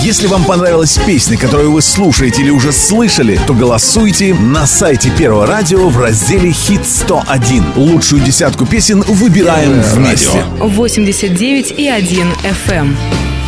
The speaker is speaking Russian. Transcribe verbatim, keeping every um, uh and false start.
Если вам понравилась песня, которую вы слушаете или уже слышали, то голосуйте на сайте Первого радио в разделе «Хит сто один». Лучшую десятку песен выбираем вместе. восемьдесят девять и один эф эм.